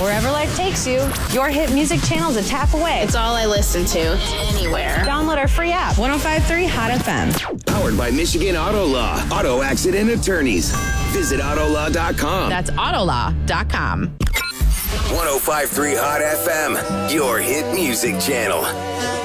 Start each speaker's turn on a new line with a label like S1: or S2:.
S1: Wherever life takes you, your hit music channel is a tap away.
S2: It's all I listen to, anywhere.
S1: Download our free app, 105.3 Hot FM.
S3: Powered by Michigan Auto Law. Auto accident attorneys. Visit Autolaw.com.
S4: That's Autolaw.com.
S3: 105.3 Hot FM. Your hit music channel.